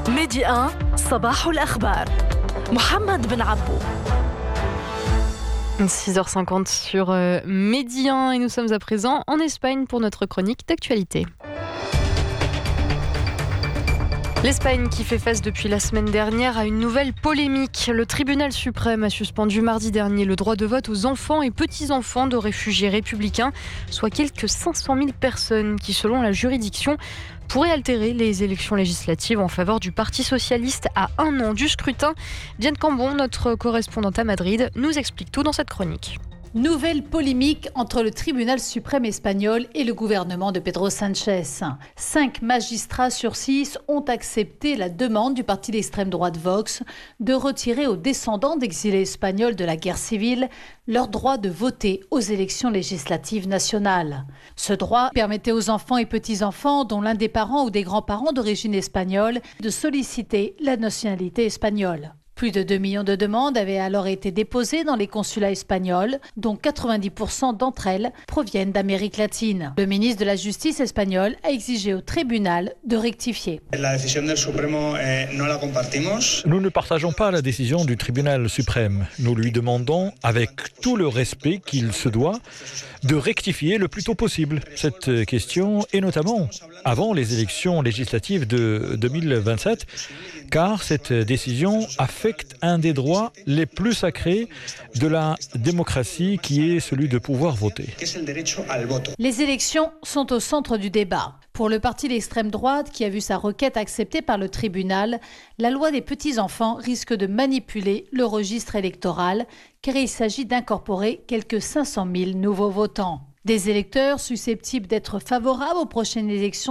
ميدي 1 صباح الأخبار محمد بن عبو. 6h50 sur Midi 1 et nous sommes à présent en Espagne pour notre chronique d'actualité. L'Espagne qui fait face depuis la semaine dernière à une nouvelle polémique. Le tribunal suprême a suspendu mardi dernier le droit de vote aux enfants et petits-enfants de réfugiés républicains, soit quelques 500 000 personnes qui, selon la juridiction, pourraient altérer les élections législatives en faveur du Parti socialiste à un an du scrutin. Diane Cambon, notre correspondante à Madrid, nous explique tout dans cette chronique. Nouvelle polémique entre le tribunal suprême espagnol et le gouvernement de Pedro Sánchez. 5 magistrats sur 6 ont accepté la demande du parti d'extrême droite Vox de retirer aux descendants d'exilés espagnols de la guerre civile leur droit de voter aux élections législatives nationales. Ce droit permettait aux enfants et petits-enfants dont l'un des parents ou des grands-parents d'origine espagnole de solliciter la nationalité espagnole. Plus de 2 millions de demandes avaient alors été déposées dans les consulats espagnols, dont 90% d'entre elles proviennent d'Amérique latine. Le ministre de la Justice espagnol a exigé au tribunal de rectifier. Nous ne partageons pas la décision du tribunal suprême. Nous lui demandons, avec tout le respect qu'il se doit, de rectifier le plus tôt possible cette question, et notamment avant les élections législatives de 2027, car cette décision affecte un des droits les plus sacrés de la démocratie, qui est celui de pouvoir voter. Les élections sont au centre du débat. Pour le parti d'extrême droite, qui a vu sa requête acceptée par le tribunal, la loi des petits-enfants risque de manipuler le registre électoral, car il s'agit d'incorporer quelques 500 000 nouveaux votants. Des électeurs susceptibles d'être favorables aux prochaines élections